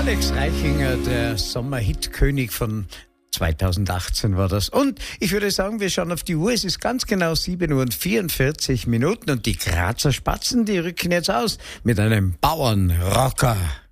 Alex Reichinger, der Sommerhit-König von 2018 war das. Und ich würde sagen, wir schauen auf die Uhr. Es ist ganz genau 7:44 und die Grazer Spatzen, die rücken jetzt aus mit einem Bauernrocker.